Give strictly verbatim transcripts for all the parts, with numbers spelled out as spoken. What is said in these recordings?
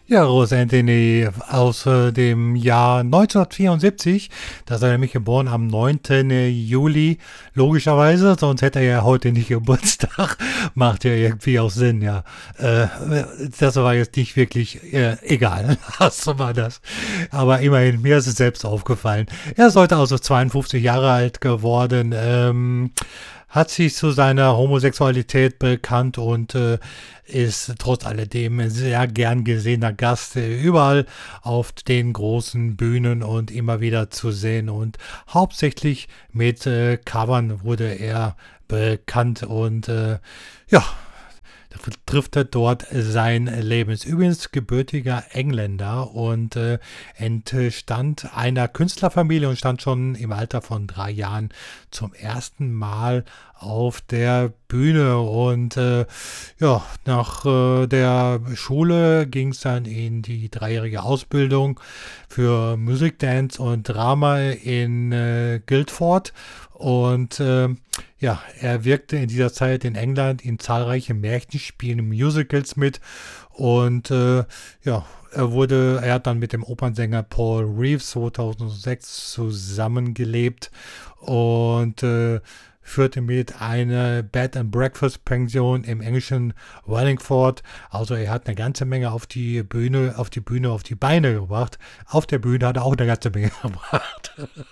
Ja, Rose Anthony aus äh, dem Jahr neunzehnhundertvierundsiebzig. Da ist er nämlich geboren am neunten Juli. Logischerweise, sonst hätte er ja heute nicht Geburtstag. Macht ja irgendwie auch Sinn, ja. Äh, das war jetzt nicht wirklich äh, egal. So war das. Aber immerhin, mir ist es selbst aufgefallen. Er ist heute also zweiundfünfzig Jahre alt geworden. Ähm, hat sich zu seiner Homosexualität bekannt und äh, ist trotz alledem ein sehr gern gesehener Gast, äh, überall auf den großen Bühnen und immer wieder zu sehen. Und hauptsächlich mit äh, Covern wurde er bekannt und äh, ja, trifft er dort sein Leben. Ist übrigens gebürtiger Engländer und äh, entstand einer Künstlerfamilie und stand schon im Alter von drei Jahren zum ersten Mal auf der Bühne. Und äh, ja, nach äh, der Schule ging es dann in die dreijährige Ausbildung für Musik, Dance und Drama in äh, Guildford. Und äh, ja, er wirkte in dieser Zeit in England in zahlreichen Märchenspielen, Musicals mit und äh, ja, er wurde, er hat dann mit dem Opernsänger Paul Reeves zweitausendsechs zusammengelebt und äh, führte mit einer Bed and Breakfast Pension im englischen Wallingford. Also er hat eine ganze Menge auf die Bühne, auf die Bühne, auf die Beine gebracht. Auf der Bühne hat er auch eine ganze Menge gebracht.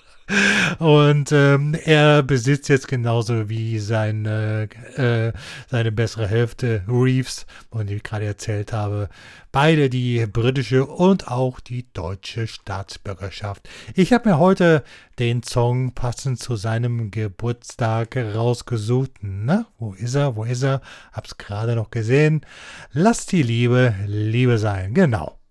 Und ähm, er besitzt jetzt genauso wie seine, äh, seine bessere Hälfte Reeves, von dem ich gerade erzählt habe, beide die britische und auch die deutsche Staatsbürgerschaft. Ich habe mir heute den Song passend zu seinem Geburtstag rausgesucht. Na, wo ist er? Wo ist er? Hab's gerade noch gesehen. Lass die Liebe Liebe sein. Genau.